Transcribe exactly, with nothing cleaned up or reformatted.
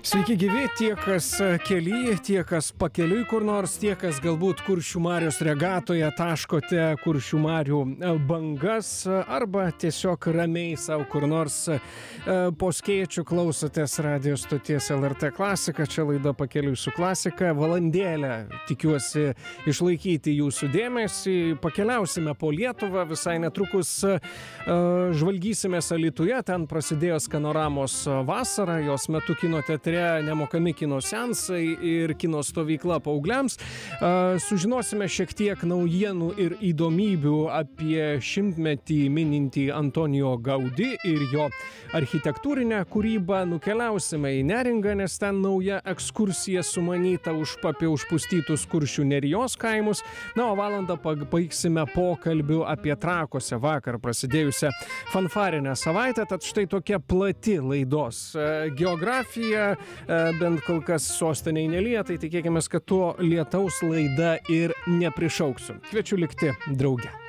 Sveiki gyvi, tie kas kely, tie kas pakeliui kur nors, tie kas galbūt Kuršių Marios regatoje taškote Kuršių Marių bangas arba tiesiog ramiai savo kur nors po skėčiu klausotės radijo stoties L R T Klasika. Čia laida Pakeliui su klasika. Valandėlę tikiuosi išlaikyti jūsų dėmesį. Pakeliausime po Lietuvą, visai netrukus žvalgysimės Alytuje, ten prasidėjo Skanoramos vasara, jos metu kino teatre nemokami kino seansai ir kino stovykla paaugliams. Sužinosime šiek tiek naujienų ir įdomybių apie šimtmetį minintį Antonijo Gaudí ir jo architektūrinę kūrybą. Nukeliausime į Neringą, nes ten nauja ekskursija sumanyta už apie užpustytus Kuršių Nerijos kaimus. Na, o valandą baigsime pokalbiu apie Trakuose vakar prasidėjusią fanfarinę savaitę. Tad štai tokia plati laidos geografija. Bent kol kas sostiniai nelyja, tai tikėkime, kad tuo lietaus laida ir neprišauksiu. Kviečiu likti drauge.